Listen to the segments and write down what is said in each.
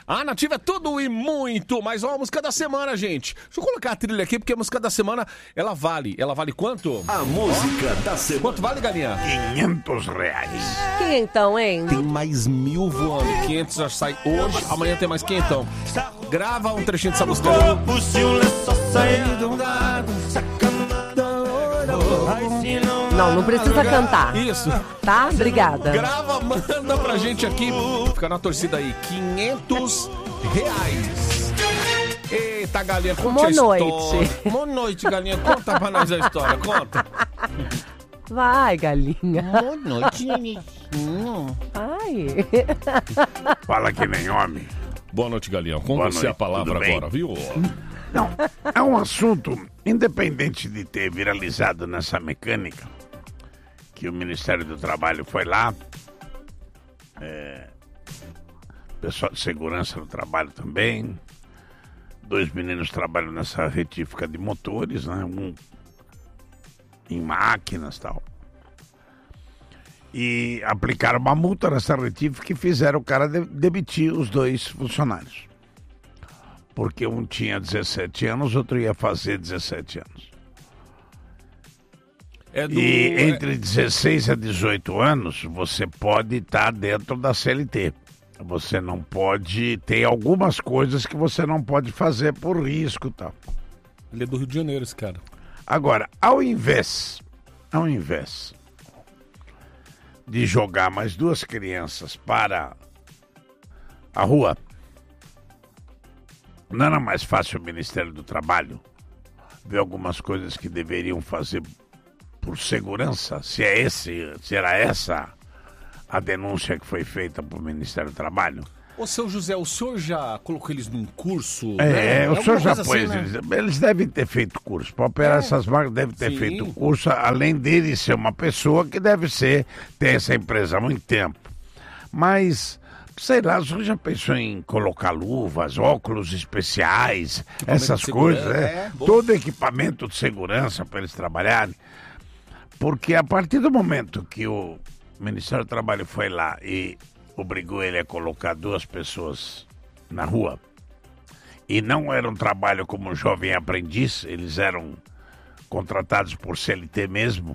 A Nativa é tudo e muito, mas ó, a música da semana, gente. Deixa eu colocar a trilha aqui, porque a música da semana, ela vale quanto? A música da semana. Quanto vale, galinha? R$500. Que então, hein? Tem mais 1.000 voando. 500 já sai hoje, amanhã tem mais 500. Grava um trechinho dessa música. Não precisa cantar. Isso. Tá? Obrigada. Grava, manda pra gente aqui. Fica na torcida aí. R$500. Eita, galinha, conta a história. Boa noite, galinha. Conta pra nós a história, conta. Vai, galinha. Boa noite, Ai. Fala que nem homem. Boa noite, galinha. Com Boa você noite, a palavra tudo bem? agora, viu? Não, é um assunto, independente de ter viralizado nessa mecânica, que o Ministério do Trabalho foi lá, pessoal de segurança no trabalho também, 2 meninos trabalham nessa retífica de motores, né, um em máquinas e tal. E aplicaram uma multa nessa retífica e fizeram o cara demitir os 2 funcionários. Porque um tinha 17 anos, outro ia fazer 17 anos. E entre 16 a 18 anos, você pode estar dentro da CLT. Você não pode... Tem algumas coisas que você não pode fazer por risco e tal. Ele é do Rio de Janeiro, esse cara. Agora, ao invés de jogar mais 2 crianças para a rua, não era mais fácil o Ministério do Trabalho ver algumas coisas que deveriam fazer por segurança? Se era essa a denúncia que foi feita para o Ministério do Trabalho? Ô, seu José, o senhor já colocou eles num curso? O senhor já pôs assim, né? eles devem ter feito curso. Para operar essas máquinas, devem ter feito curso, além dele ser uma pessoa que deve ter essa empresa há muito tempo. Mas, sei lá, o senhor já pensou em colocar luvas, óculos especiais, essas coisas, todo equipamento de segurança para eles trabalharem? Porque a partir do momento que o Ministério do Trabalho foi lá e obrigou ele a colocar 2 pessoas na rua, e não era um trabalho como jovem aprendiz, eles eram contratados por CLT mesmo,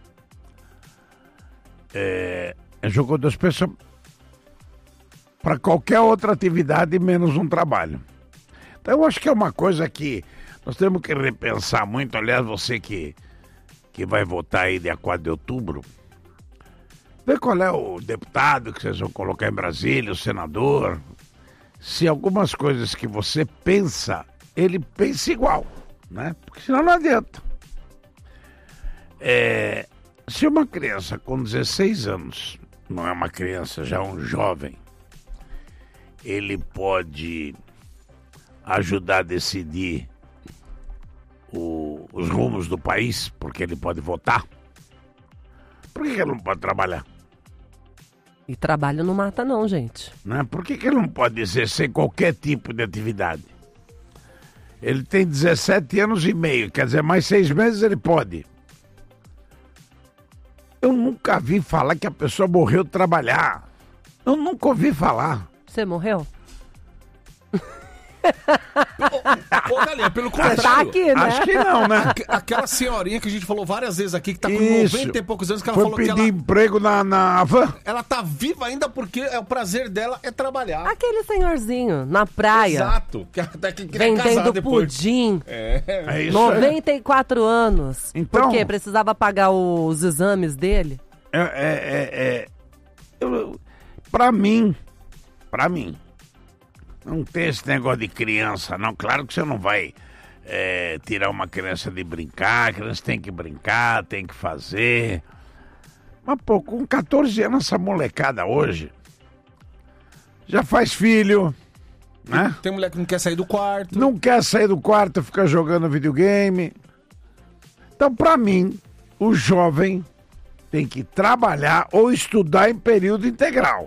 jogou 2 pessoas para qualquer outra atividade menos um trabalho. Então eu acho que é uma coisa que nós temos que repensar muito. Aliás, você que vai votar aí dia 4 de outubro, vê qual é o deputado que vocês vão colocar em Brasília, o senador. Se algumas coisas que você pensa, ele pensa igual, né? Porque senão não adianta. Se uma criança com 16 anos, não é uma criança, já é um jovem, ele pode ajudar a decidir os rumos do país, porque ele pode votar, por que ele não pode trabalhar? E trabalho não mata não, gente. Né? Por que ele não pode exercer qualquer tipo de atividade? Ele tem 17 anos e meio, quer dizer, mais 6 meses ele pode. Eu nunca vi falar que a pessoa morreu de trabalhar. Eu nunca ouvi falar. Você morreu? Ô, galinha, pelo contrário. Tá aqui, né? Acho que não, né? Aquela senhorinha que a gente falou várias vezes aqui, que tá com Isso. 90 e poucos anos, que ela Foi falou que pedir emprego na van. ela tá viva ainda porque o prazer dela é trabalhar. Aquele senhorzinho na praia, Exato. Que até que queria casar vendendo depois. pudim, É isso. 94 anos. Então- Por quê? Precisava pagar os exames dele? Pra mim, não tem esse negócio de criança, não. Claro que você não vai tirar uma criança de brincar, a criança tem que brincar, tem que fazer. Mas, pô, com 14 anos, essa molecada hoje já faz filho, né? Tem mulher que não quer sair do quarto. Não quer sair do quarto, fica jogando videogame. Então, pra mim, o jovem tem que trabalhar ou estudar em período integral,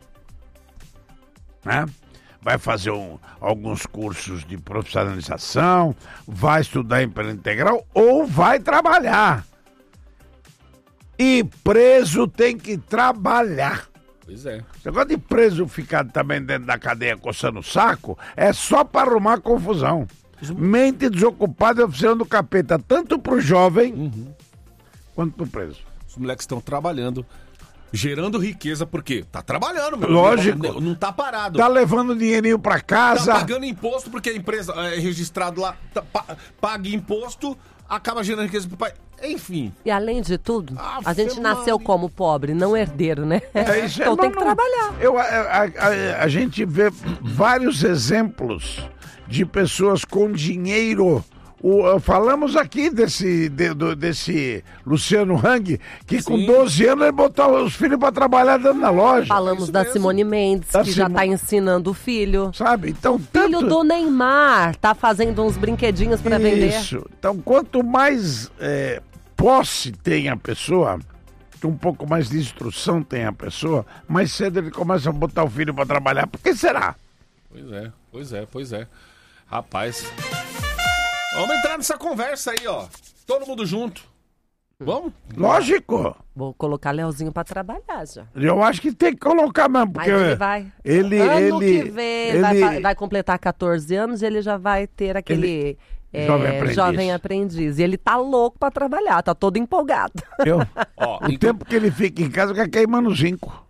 né? Vai fazer alguns cursos de profissionalização, vai estudar em período integral ou vai trabalhar. E preso tem que trabalhar. Pois é. Esse negócio de preso ficar também dentro da cadeia coçando o saco é só para arrumar confusão. Mente desocupada é oficina do capeta, tanto pro jovem quanto pro preso. Os moleques estão trabalhando, gerando riqueza, porque tá trabalhando, meu. Lógico. Não tá parado. Tá levando dinheirinho pra casa. Tá pagando imposto, porque a empresa é registrado lá, paga imposto, acaba gerando riqueza pro pai. Enfim. E além de tudo, Ah, a gente nasceu Maria. como pobre, não herdeiro, né? Isso Então tem que trabalhar. A gente vê vários exemplos de pessoas com dinheiro. Falamos aqui desse Luciano Hang, que com 12 anos ele botou os filhos para trabalhar dentro da loja. Falamos da mesmo. Simone Mendes, que já tá ensinando o filho. Sabe? Então, Filho do Neymar tá fazendo uns brinquedinhos pra vender. Isso. Então, quanto mais posse tem a pessoa, um pouco mais de instrução tem a pessoa, mais cedo ele começa a botar o filho para trabalhar. Por que será? Pois é. Rapaz. Vamos entrar nessa conversa aí, ó. Todo mundo junto. Vamos? Lógico. Vou colocar Leozinho pra trabalhar já. Eu acho que tem que colocar mesmo, Mas porque ele vai. Ano que vem vai completar 14 anos e ele já vai ter aquele jovem aprendiz. E ele tá louco pra trabalhar, tá todo empolgado. Ó, o tempo que ele fica em casa quer queimando 5.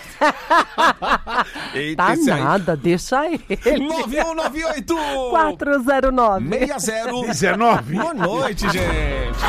Eita, Tá esse aí. nada, deixa ele. 9198 409 60 19. Boa noite, gente.